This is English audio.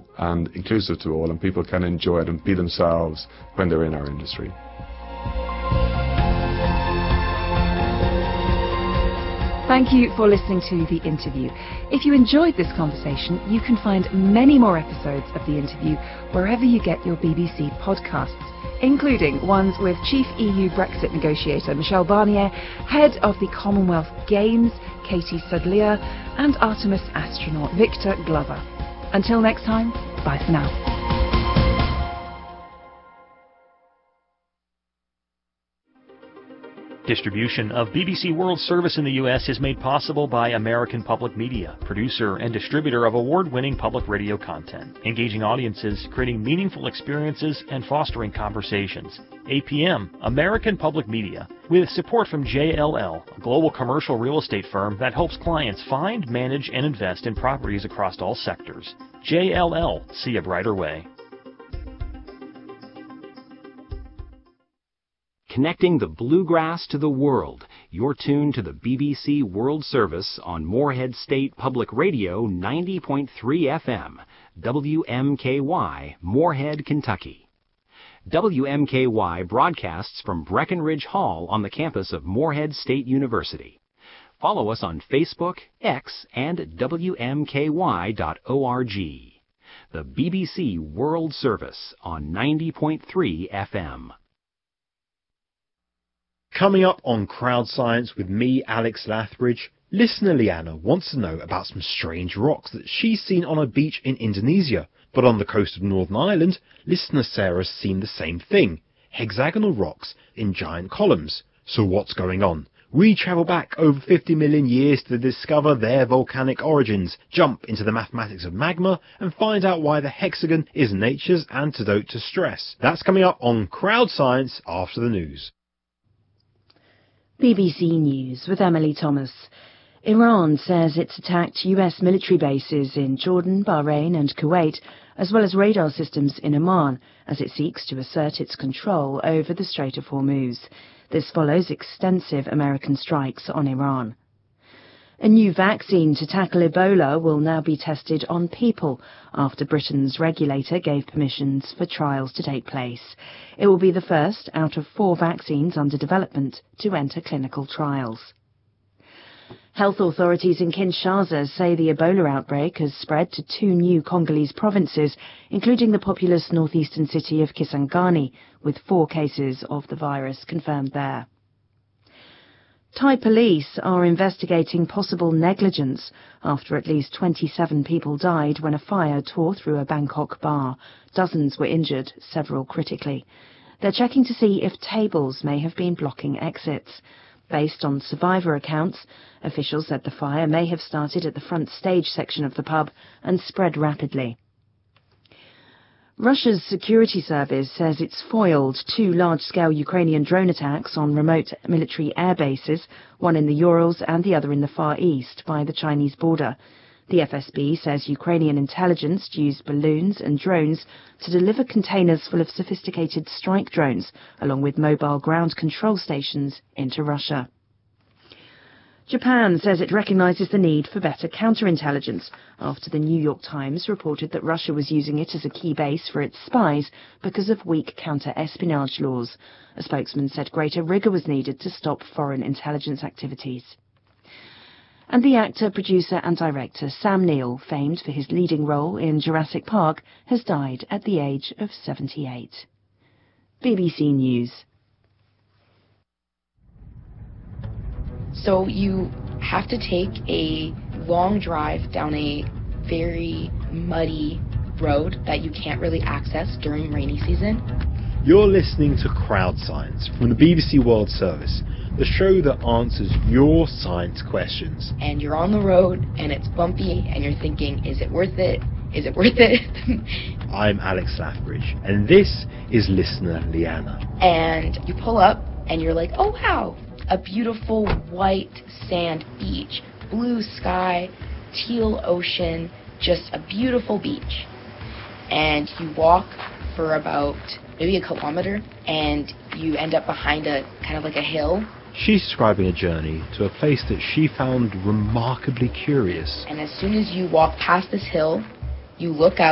accessible and inclusive to all, and people can enjoy it and be themselves when they're in our industry. Thank you for listening to The Interview. If you enjoyed this conversation, you can find many more episodes of The Interview wherever you get your BBC podcasts, including ones with Chief EU Brexit negotiator Michel Barnier, Head of the Commonwealth Games Katie Sudlier, and Artemis astronaut Victor Glover. Until next time, bye for now. Distribution of BBC World Service in the U.S. is made possible by American Public Media, producer and distributor of award-winning public radio content, engaging audiences, creating meaningful experiences, and fostering conversations. APM, American Public Media, with support from JLL, a global commercial real estate firm that helps clients find, manage, and invest in properties across all sectors. JLL, see a brighter way. Connecting the bluegrass to the world, you're tuned to the BBC World Service on Moorhead State Public Radio 90.3 FM, WMKY, Moorhead, Kentucky. WMKY broadcasts from Breckenridge Hall on the campus of Moorhead State University. Follow us on Facebook, X, and WMKY.org. The BBC World Service on 90.3 FM. Coming up on Crowd Science with me, Alex Lathbridge, listener Leanna wants to know about some strange rocks that she's seen on a beach in Indonesia. But on the coast of Northern Ireland, listener Sarah's seen the same thing, hexagonal rocks in giant columns. So what's going on? We travel back over 50 million years to discover their volcanic origins, jump into the mathematics of magma, and find out why the hexagon is nature's antidote to stress. That's coming up on Crowd Science after the news. BBC News with Emily Thomas. Iran says it's attacked US military bases in Jordan, Bahrain and Kuwait, as well as radar systems in Oman, as it seeks to assert its control over the Strait of Hormuz. This follows extensive American strikes on Iran. A new vaccine to tackle Ebola will now be tested on people after Britain's regulator gave permissions for trials to take place. It will be the first out of 4 vaccines under development to enter clinical trials. Health authorities in Kinshasa say the Ebola outbreak has spread to 2 new Congolese provinces, including the populous northeastern city of Kisangani, with 4 cases of the virus confirmed there. Thai police are investigating possible negligence after at least 27 people died when a fire tore through a Bangkok bar. Dozens were injured, several critically. They're checking to see if tables may have been blocking exits. Based on survivor accounts, officials said the fire may have started at the front stage section of the pub and spread rapidly. Russia's security service says it's foiled 2 large-scale Ukrainian drone attacks on remote military air bases, one in the Urals and the other in the Far East by the Chinese border. The FSB says Ukrainian intelligence used balloons and drones to deliver containers full of sophisticated strike drones, along with mobile ground control stations, into Russia. Japan says it recognizes the need for better counterintelligence after the New York Times reported that Russia was using it as a key base for its spies because of weak counter-espionage laws. A spokesman said greater rigor was needed to stop foreign intelligence activities. And the actor, producer and director Sam Neill, famed for his leading role in Jurassic Park, has died at the age of 78. BBC News. So you have to take a long drive down a very muddy road that you can't really access during rainy season. You're listening to Crowd Science from the BBC World Service, the show that answers your science questions. And you're on the road and it's bumpy and you're thinking, is it worth it? Is it worth it? I'm Alex Lathbridge and this is listener Leanna. And you pull up and you're like, oh wow, a beautiful white sand beach, blue sky, teal ocean, just a beautiful beach. And you walk for about maybe a kilometer and you end up behind a kind of like a hill. She's describing a journey to a place that she found remarkably curious. And as soon as you walk past this hill, you look out